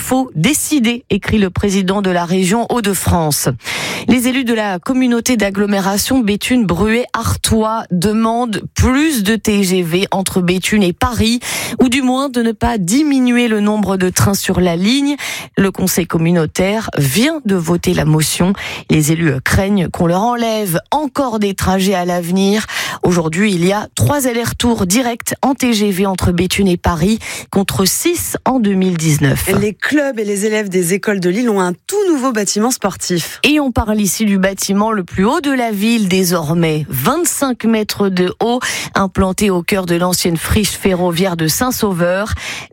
faut décider, écrit le président de la région Hauts-de-France. Les élus de la communauté d'agglomération Béthune-Bruay-Artois demandent plus de TGV entre Béthune et Paris, ou du moins de ne pas diminuer le nombre de trains sur la ligne. Le conseil communautaire vient de voter la motion. Les élus craignent qu'on leur enlève encore des trajets à l'avenir. Aujourd'hui, il y a 3 allers-retours directs en TGV entre Béthune et Paris, contre 6 en 2019. Les clubs et les élèves des écoles de Lille ont un tout nouveau bâtiment sportif. Et on parle ici du bâtiment le plus haut de la ville désormais, 25 mètres de haut, implanté au cœur de l'ancienne friche ferroviaire de Saint-Sauveur.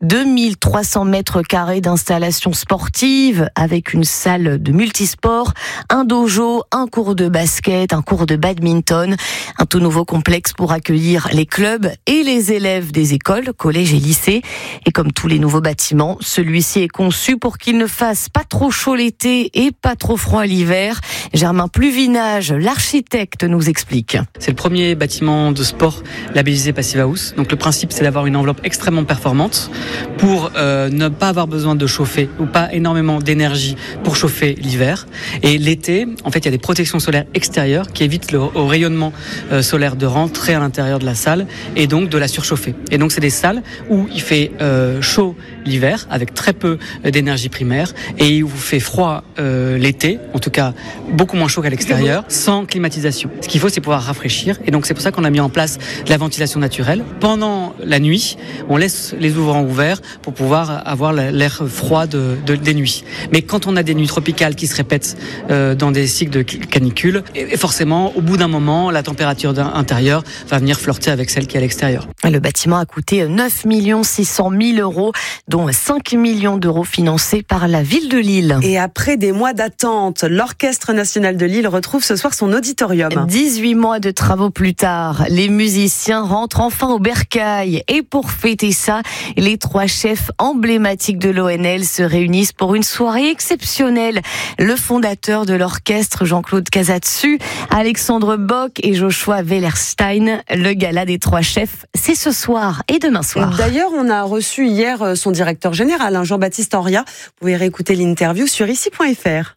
2300 mètres carrés d'installations sportives avec une salle de multisport, un dojo, un cours de basket, un cours de badminton. Un tout nouveau complexe pour accueillir les clubs et les élèves des écoles, collèges et lycées. Et comme tous les nouveaux bâtiments, celui-ci est conçu pour qu'il ne fasse pas trop chaud l'été et pas trop froid l'hiver. Germain Pluvinage, l'architecte, nous explique. C'est le premier bâtiment de sport labellisé Passive House. Donc le principe, c'est d'avoir une enveloppe extrêmement performante pour ne pas avoir besoin de chauffer ou pas énormément d'énergie pour chauffer l'hiver. Et l'été, en fait, il y a des protections solaires extérieures qui évitent au rayonnement solaire de rentrer à l'intérieur de la salle et donc de la surchauffer. Et donc c'est des salles où il fait chaud l'hiver avec très peu d'énergie primaire et où il fait froid l'été, en tout cas beaucoup moins chaud qu'à l'extérieur, sans climatisation. Ce qu'il faut, c'est pouvoir rafraîchir, et donc c'est pour ça qu'on a mis en place de la ventilation naturelle. Pendant la nuit, on laisse les ouvrants ouverts pour pouvoir avoir l'air froid des nuits. Mais quand on a des nuits tropicales qui se répètent dans des cycles de canicule, et forcément, au bout d'un moment, la température intérieure va venir flirter avec celle qui est à l'extérieur. Le bâtiment a coûté 9 600 000 euros, dont 5 millions d'euros financés par la ville de Lille. Et après des mois d'attente, l'Orchestre national de Lille retrouve ce soir son auditorium. 18 mois de travaux plus tard, les musiciens rentrent enfin au bercail. Et pour fêter ça, les 3 chefs emblématiques de l'ONL se réunissent pour une soirée exceptionnelle. Le fondateur de l'orchestre, Jean-Claude Casatsu, Alexandre Bock et Joshua Wellerstein. Le gala des 3 chefs, c'est ce soir et demain soir. D'ailleurs, on a reçu hier son directeur général, Jean-Baptiste Henriat. Vous pouvez réécouter l'interview sur ici.fr.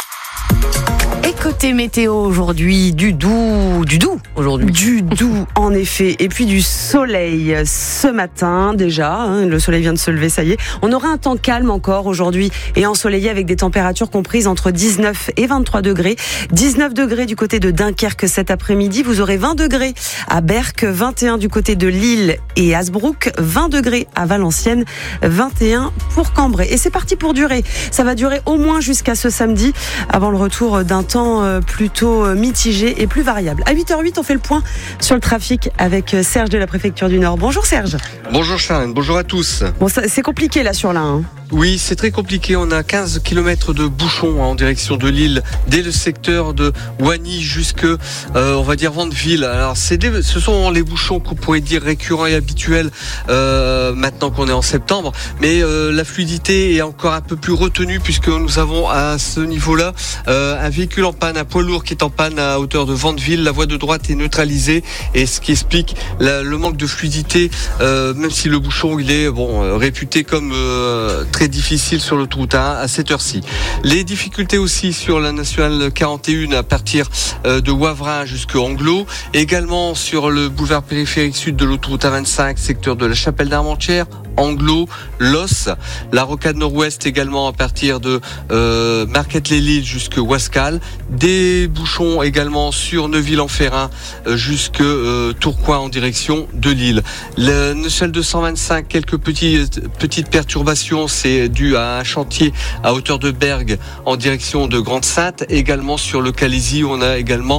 Et côté météo aujourd'hui, du doux aujourd'hui. Du doux, en effet. Et puis du soleil ce matin déjà. Le soleil vient de se lever, ça y est. On aura un temps calme encore aujourd'hui et ensoleillé avec des températures comprises entre 19 et 23 degrés. 19 degrés du côté de Dunkerque cet après-midi. Vous aurez 20 degrés à Berck, 21 du côté de Lille et Hasbrook, 20 degrés à Valenciennes, 21 pour Cambrai. Et c'est parti pour durer. Ça va durer au moins jusqu'à ce samedi avant le retour d'un temps plutôt mitigé et plus variable. À 8h08, on fait le point sur le trafic avec Serge de la préfecture du Nord. Bonjour Serge. Bonjour Charles, bonjour à tous. Bon, c'est compliqué là sur l'A1. Oui, c'est très compliqué. On a 15 km de bouchons en direction de Lille, dès le secteur de Wany jusque, on va dire, Vandeville. Alors, ce sont les bouchons qu'on pourrait dire récurrents et habituels maintenant qu'on est en septembre. Mais la fluidité est encore un peu plus retenue puisque nous avons à ce niveau-là un véhicule en panne, un poids lourd qui est en panne à hauteur de Vandeville. La voie de droite est neutralisée et ce qui explique le manque de fluidité, même si le bouchon il est réputé comme très difficile sur l'autoroute A1 à cette heure-ci. Les difficultés aussi sur la nationale 41 à partir de Wavrin jusqu'à Anglo, également sur le boulevard périphérique sud de l'autoroute A25, secteur de la Chapelle d'Armentières, Anglo, Los, la rocade nord-ouest également à partir de Marquette-les-Lilles jusqu'à Wascal, des bouchons également sur Neuville-en-Ferrain jusque Tourcoing en direction de Lille. Le national 225, quelques petites perturbations, c'est dû à un chantier à hauteur de Bergue en direction de Grande-Sainte, également sur le Calaisis on a également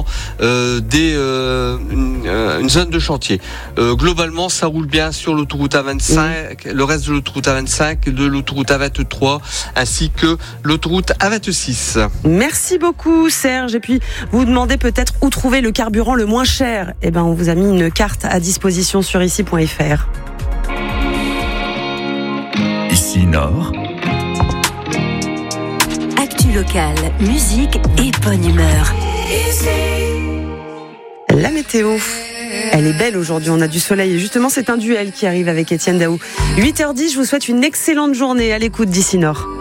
une zone de chantier. Globalement ça roule bien sur l'autoroute A25, le reste de l'autoroute A25, de l'autoroute A23 ainsi que l'autoroute A26. Merci beaucoup Serge. Et puis vous vous demandez peut-être où trouver le carburant le moins cher. Eh ben on vous a mis une carte à disposition sur ici.fr. Ici Nord. Actu locale, musique et bonne humeur. La météo. Elle est belle aujourd'hui, on a du soleil et justement c'est un duel qui arrive avec Étienne Daou. 8h10, je vous souhaite une excellente journée à l'écoute d'Ici Nord.